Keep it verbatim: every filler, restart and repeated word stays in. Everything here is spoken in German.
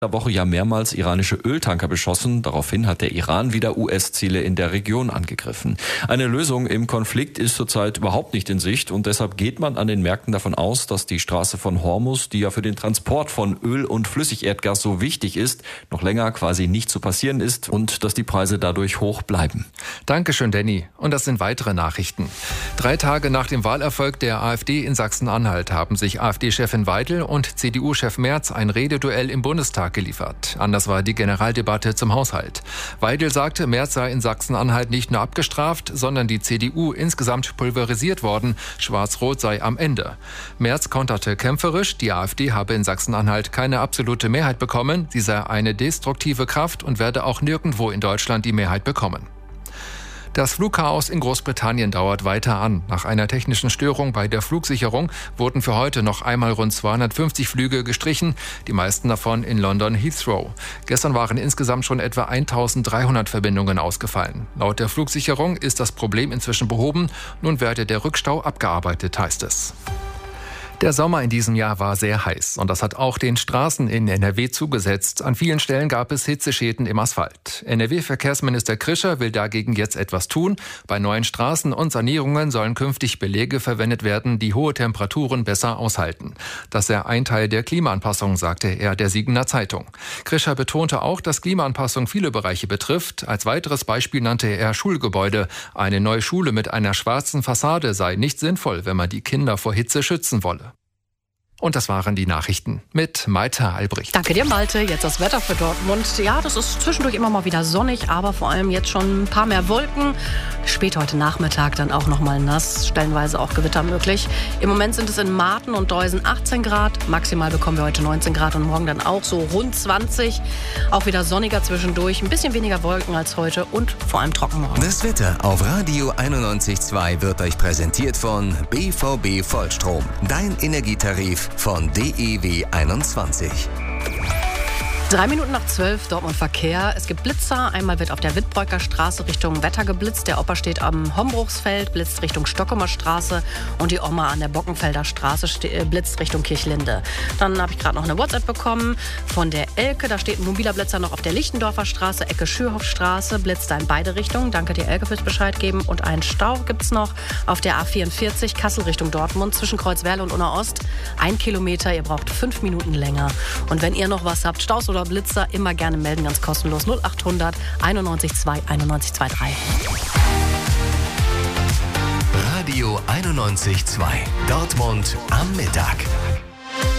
der Woche ja mehrmals iranische Öltanker beschossen. Daraufhin hat der Iran wieder U S-Ziele in der Region angegriffen. Eine Lösung im Konflikt ist zurzeit überhaupt nicht in Sicht und deshalb geht man an den Märkten davon aus, dass die Straße von Hormuz, die ja für den Transport von Öl und Flüssigerdgas so wichtig ist, noch länger quasi nicht zu passieren ist und dass die Preise dadurch hoch bleiben. Dankeschön, Danny. Und das sind weitere Nachrichten. Drei Tage nach dem Wahlerfolg der AfD in Sachsen-Anhalt haben sich AfD-Chefin Weidel und C D U-Chef Merz ein Rededuell im Bundestag geliefert. Anders war die Generaldebatte zum Haushalt. Weidel sagte, Merz sei in Sachsen-Anhalt nicht nur abgestraft, sondern die C D U insgesamt pulverisiert worden. Schwarz-Rot sei am Ende. Merz konterte kämpferisch, die AfD habe in Sachsen-Anhalt keine absolute Mehrheit bekommen. Sie sei eine destruktive Kraft und werde auch nirgendwo in Deutschland die Mehrheit bekommen. Das Flugchaos in Großbritannien dauert weiter an. Nach einer technischen Störung bei der Flugsicherung wurden für heute noch einmal rund zweihundertfünfzig Flüge gestrichen, die meisten davon in London Heathrow. Gestern waren insgesamt schon etwa eintausenddreihundert Verbindungen ausgefallen. Laut der Flugsicherung ist das Problem inzwischen behoben. Nun werde der Rückstau abgearbeitet, heißt es. Der Sommer in diesem Jahr war sehr heiß und das hat auch den Straßen in N R W zugesetzt. An vielen Stellen gab es Hitzeschäden im Asphalt. N R W-Verkehrsminister Krischer will dagegen jetzt etwas tun. Bei neuen Straßen und Sanierungen sollen künftig Belege verwendet werden, die hohe Temperaturen besser aushalten. Das sei ein Teil der Klimaanpassung, sagte er der Siegener Zeitung. Krischer betonte auch, dass Klimaanpassung viele Bereiche betrifft. Als weiteres Beispiel nannte er Schulgebäude. Eine neue Schule mit einer schwarzen Fassade sei nicht sinnvoll, wenn man die Kinder vor Hitze schützen wolle. Und das waren die Nachrichten mit Malte Albrecht. Danke dir, Malte. Jetzt das Wetter für Dortmund. Ja, das ist zwischendurch immer mal wieder sonnig, aber vor allem jetzt schon ein paar mehr Wolken. Spät heute Nachmittag dann auch noch mal nass, stellenweise auch Gewitter möglich. Im Moment sind es in Marten und Deusen achtzehn Grad. Maximal bekommen wir heute neunzehn Grad und morgen dann auch so rund zwanzig. Auch wieder sonniger zwischendurch, ein bisschen weniger Wolken als heute und vor allem trocken morgen. Das Wetter auf Radio einundneunzig Komma zwei wird euch präsentiert von B V B Vollstrom. Dein Energietarif von D E W einundzwanzig. Drei Minuten nach zwölf, Dortmund Verkehr. Es gibt Blitzer. Einmal wird auf der Wittbreuker Straße Richtung Wetter geblitzt. Der Opa steht am Hombruchsfeld, blitzt Richtung Stockumer Straße. Und die Oma an der Bockenfelder Straße ste- blitzt Richtung Kirchlinde. Dann habe ich gerade noch eine WhatsApp bekommen von der Elke. Da steht ein mobiler Blitzer noch auf der Lichtendorfer Straße, Ecke Schürhofstraße. Blitzt da in beide Richtungen. Danke dir, Elke, fürs Bescheid geben. Und einen Stau gibt es noch auf der A vierundvierzig, Kassel Richtung Dortmund, zwischen Kreuzwerle und Unna-Ost. Ein Kilometer, ihr braucht fünf Minuten länger. Und wenn ihr noch was habt, Staus oder Blitzer, immer gerne melden, ganz kostenlos. null achthundert einundneunzig zwei einundneunzig dreiundzwanzig. Radio einundneunzig Komma zwei. Dortmund am Mittag.